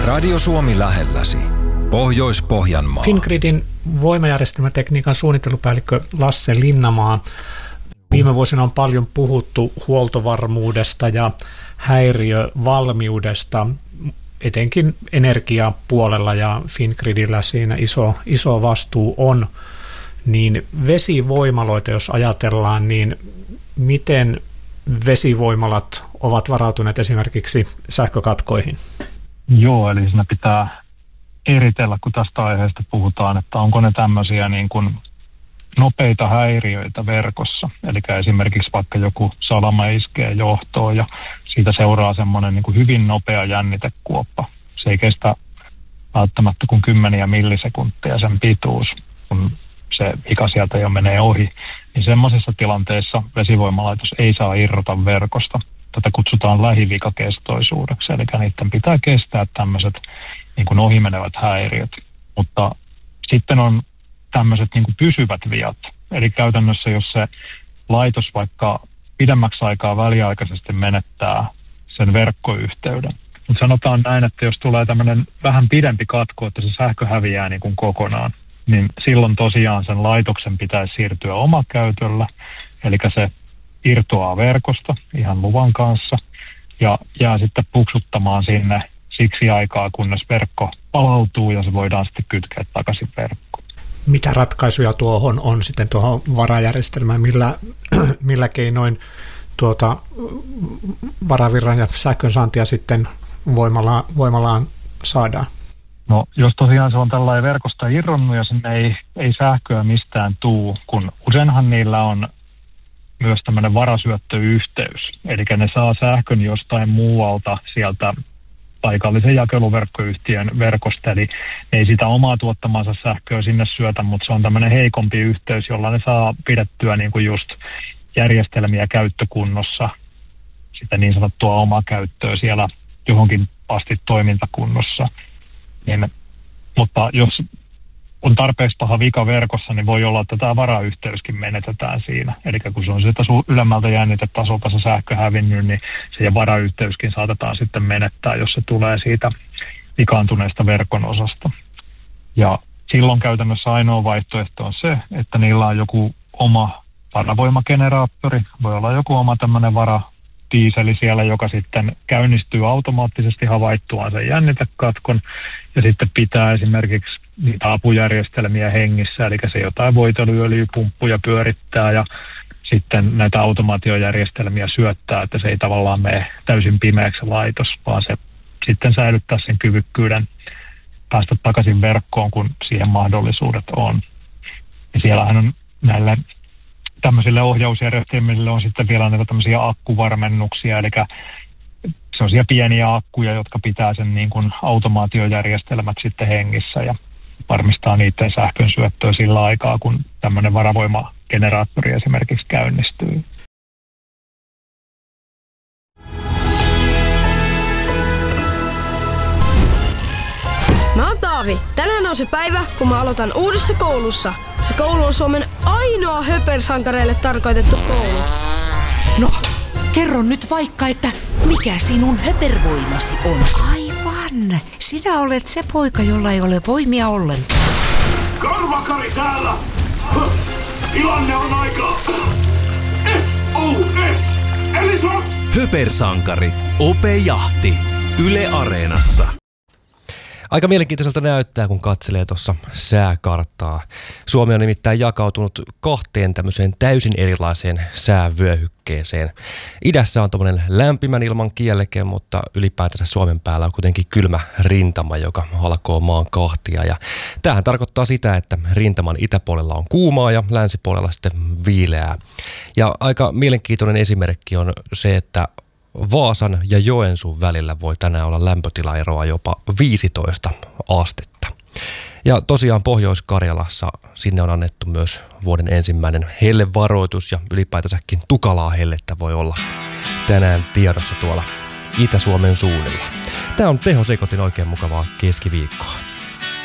Radio Suomi lähelläsi. Pohjois-Pohjanmaa. Fingridin voimajärjestelmätekniikan suunnittelupäällikkö Lasse Linnamaa. Viime vuosina on paljon puhuttu huoltovarmuudesta ja häiriövalmiudesta, etenkin energiapuolella, ja Fingridillä siinä iso vastuu on. Niin vesivoimaloita, jos ajatellaan, niin miten vesivoimalat ovat varautuneet esimerkiksi sähkökatkoihin? Joo, eli siinä pitää eritellä, kun tästä aiheesta puhutaan, että onko ne tämmöisiä niin kuin nopeita häiriöitä verkossa. Eli esimerkiksi vaikka joku salama iskee johtoon ja siitä seuraa semmoinen niin kuin hyvin nopea jännitekuoppa. Se ei kestä välttämättä kuin 10 millisekuntia sen pituus, kun se vika sieltä jo menee ohi. Niin semmoisissa tilanteissa vesivoimalaitos ei saa irrota verkosta. Tätä kutsutaan lähivikakestoisuudeksi, eli niiden pitää kestää tämmöiset niin kuin ohimenevät häiriöt. Mutta sitten on tämmöiset niin kuin pysyvät viat. Eli käytännössä, jos se laitos vaikka pidemmäksi aikaa väliaikaisesti menettää sen verkkoyhteyden. Mutta sanotaan näin, että jos tulee tämmöinen vähän pidempi katko, että se sähkö häviää niin kuin kokonaan, niin silloin tosiaan sen laitoksen pitäisi siirtyä omakäytöllä, eli se irtoaa verkosta ihan luvan kanssa ja jää sitten puksuttamaan sinne siksi aikaa, kunnes verkko palautuu ja se voidaan sitten kytkeä takaisin verkkoon. Mitä ratkaisuja tuohon on sitten tuohon varajärjestelmään, millä keinoin varavirran ja sähkön saantia sitten voimalaan saadaan? No jos tosiaan se on tällainen verkosta irronnut ja sinne ei sähköä mistään tuu, kun useinhan niillä on myös tämmöinen varasyöttöyhteys. Eli ne saa sähkön jostain muualta sieltä paikallisen jakeluverkkoyhtiön verkosta, eli ei sitä omaa tuottamansa sähköä sinne syötä, mutta se on tämmöinen heikompi yhteys, jolla ne saa pidettyä niin kuin just järjestelmiä käyttökunnossa, sitä niin sanottua omaa käyttöä siellä johonkin asti toimintakunnossa. Niin, mutta jos on tarpeeksi paha vika verkossa, niin voi olla, että tämä varayhteyskin menetetään siinä. Eli kun se on sieltä ylemmältä jännitetasolta se sähkö hävinnyt, niin se varayhteyskin saatetaan sitten menettää, jos se tulee siitä vikaantuneesta verkon osasta. Ja silloin käytännössä ainoa vaihtoehto on se, että niillä on joku oma varavoimageneraattori, voi olla joku oma tämmöinen varadiiseli siellä, joka sitten käynnistyy automaattisesti havaittuaan sen jännitekatkon ja sitten pitää esimerkiksi niitä apujärjestelmiä hengissä, eli se jotain voiteluöljypumppuja pyörittää ja sitten näitä automaatiojärjestelmiä syöttää, että se ei tavallaan mene täysin pimeäksi laitos, vaan se sitten säilyttää sen kyvykkyyden päästä takaisin verkkoon, kun siihen mahdollisuudet on. Ja siellähän on näille tämmöisille ohjausjärjestelmille on sitten vielä näitä tämmöisiä akkuvarmennuksia, eli sellaisia pieniä akkuja, jotka pitää sen niin kuin automaatiojärjestelmät sitten hengissä ja varmistaa niiden sähkön syöttöä sillä aikaa, kun tämmöinen varavoimageneraattori esimerkiksi käynnistyy. Mä oon Taavi. Tänään on se päivä, kun mä aloitan uudessa koulussa. Se koulu on Suomen ainoa höpersankareille tarkoitettu koulu. No, kerro nyt vaikka, että mikä sinun höpervoimasi on? Aivan. Sinä olet se poika, jolla ei ole voimia ollenkaan. Karvakari täällä! Tilanne on aika... SOS! Eli SOS! Höpersankari. Ope-jahti. Yle Areenassa. Aika mielenkiintoiselta näyttää, kun katselee tuossa sääkarttaa. Suomi on nimittäin jakautunut 2 tämmöiseen täysin erilaiseen säävyöhykkeeseen. Idässä on tommoinen lämpimän ilman kieleke, mutta ylipäätänsä Suomen päällä on kuitenkin kylmä rintama, joka halkoo maan kahtia. Ja tämähän tarkoittaa sitä, että rintaman itäpuolella on kuumaa ja länsipuolella sitten viileää. Ja aika mielenkiintoinen esimerkki on se, että Vaasan ja Joensuun välillä voi tänään olla lämpötilaeroa jopa 15 astetta. Ja tosiaan Pohjois-Karjalassa sinne on annettu myös vuoden ensimmäinen hellevaroitus ja ylipäätänsäkin tukalaa hellettä voi olla tänään tiedossa tuolla Itä-Suomen suunnilla. Tämä on Teho Sekotin oikein mukavaa keskiviikkoa.